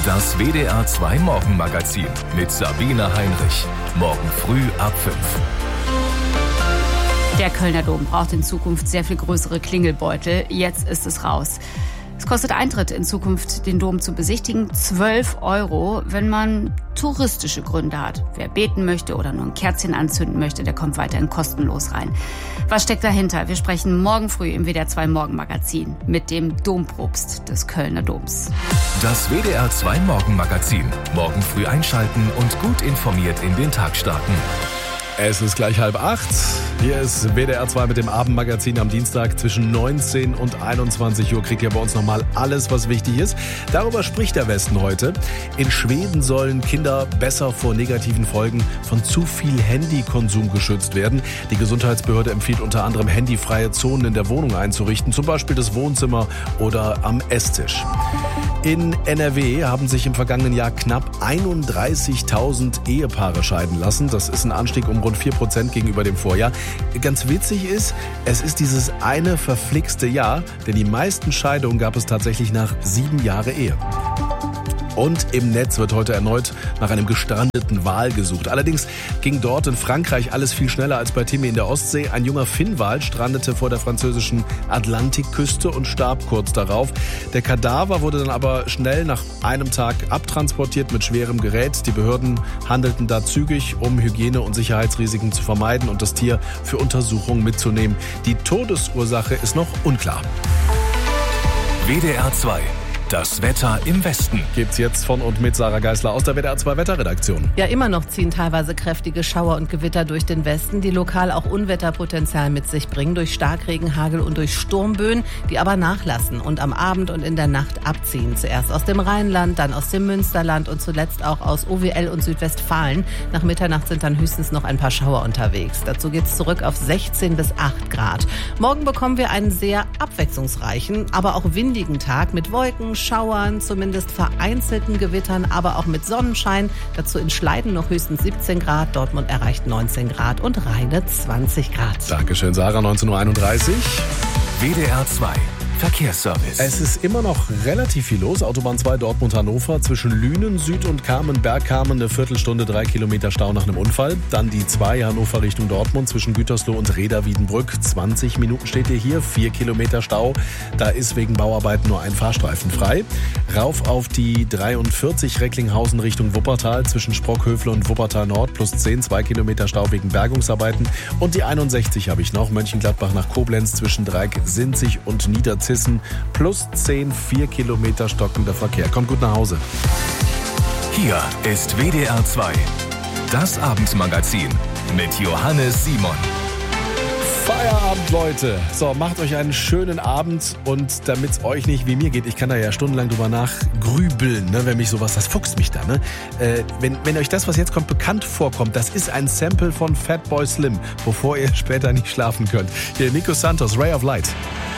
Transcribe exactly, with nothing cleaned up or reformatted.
Das W D R zwei Morgenmagazin mit Sabine Heinrich. Morgen früh ab fünf. Der Kölner Dom braucht in Zukunft sehr viel größere Klingelbeutel. Jetzt ist es raus. Es kostet Eintritt in Zukunft, den Dom zu besichtigen, zwölf Euro, wenn man touristische Gründe hat. Wer beten möchte oder nur ein Kerzchen anzünden möchte, der kommt weiterhin kostenlos rein. Was steckt dahinter? Wir sprechen morgen früh im W D R zwei Morgenmagazin mit dem Dompropst des Kölner Doms. Das W D R zwei Morgenmagazin. Morgen früh einschalten und gut informiert in den Tag starten. Es ist gleich halb acht. Hier ist W D R zwei mit dem Abendmagazin am Dienstag zwischen neunzehn und einundzwanzig Uhr. Kriegt ihr bei uns nochmal alles, was wichtig ist. Darüber spricht der Westen heute. In Schweden sollen Kinder besser vor negativen Folgen von zu viel Handykonsum geschützt werden. Die Gesundheitsbehörde empfiehlt unter anderem handyfreie Zonen in der Wohnung einzurichten, zum Beispiel das Wohnzimmer oder am Esstisch. In N R W haben sich im vergangenen Jahr knapp einunddreißigtausend Ehepaare scheiden lassen. Das ist ein Anstieg um rund vier Prozent gegenüber dem Vorjahr. Ganz witzig ist, es ist dieses eine verflixte Jahr, denn die meisten Scheidungen gab es tatsächlich nach sieben Jahre Ehe. Und im Netz wird heute erneut nach einem gestrandeten Wal gesucht. Allerdings ging dort in Frankreich alles viel schneller als bei Timmy in der Ostsee. Ein junger Finnwal strandete vor der französischen Atlantikküste und starb kurz darauf. Der Kadaver wurde dann aber schnell nach einem Tag abtransportiert mit schwerem Gerät. Die Behörden handelten da zügig, um Hygiene- und Sicherheitsrisiken zu vermeiden und das Tier für Untersuchungen mitzunehmen. Die Todesursache ist noch unklar. W D R zwei. Das Wetter im Westen. Gibt's jetzt von und mit Sarah Geisler aus der W D R zwei Wetterredaktion. Ja, immer noch ziehen teilweise kräftige Schauer und Gewitter durch den Westen, die lokal auch Unwetterpotenzial mit sich bringen durch Starkregen, Hagel und durch Sturmböen, die aber nachlassen und am Abend und in der Nacht abziehen. Zuerst aus dem Rheinland, dann aus dem Münsterland und zuletzt auch aus O W L und Südwestfalen. Nach Mitternacht sind dann höchstens noch ein paar Schauer unterwegs. Dazu geht's zurück auf sechzehn bis acht Grad. Morgen bekommen wir einen sehr abwechslungsreichen, aber auch windigen Tag mit Wolken, Schauern, zumindest vereinzelten Gewittern, aber auch mit Sonnenschein. Dazu in Schleiden noch höchstens siebzehn Grad, Dortmund erreicht neunzehn Grad und Rheine zwanzig Grad. Dankeschön, Sarah, neunzehn Uhr einunddreißig. W D R zwei. Verkehrsservice. Es ist immer noch relativ viel los. Autobahn zwei Dortmund-Hannover zwischen Lünen, Süd und Kamen, Bergkamen eine Viertelstunde, drei Kilometer Stau nach einem Unfall. Dann die zwei Hannover Richtung Dortmund zwischen Gütersloh und Reda-Wiedenbrück. zwanzig Minuten steht ihr hier, vier Kilometer Stau. Da ist wegen Bauarbeiten nur ein Fahrstreifen frei. Rauf auf die dreiundvierzig Recklinghausen Richtung Wuppertal zwischen Sprockhöfle und Wuppertal Nord plus zehn, zwei Kilometer Stau wegen Bergungsarbeiten. Und die einundsechzig habe ich noch, Mönchengladbach nach Koblenz zwischen Dreieck, Sinzig und Niederzissen plus zehn, vier Kilometer stockender Verkehr. Kommt gut nach Hause. Hier ist W D R zwei. Das Abendmagazin mit Johannes Simon. Feierabend, Leute. So, macht euch einen schönen Abend und damit es euch nicht wie mir geht, ich kann da ja stundenlang drüber nachgrübeln, ne, wenn mich sowas, das fuchst mich da. Ne? Äh, wenn, wenn euch das, was jetzt kommt, bekannt vorkommt, das ist ein Sample von Fatboy Slim, bevor ihr später nicht schlafen könnt. Hier Nico Santos, Ray of Light.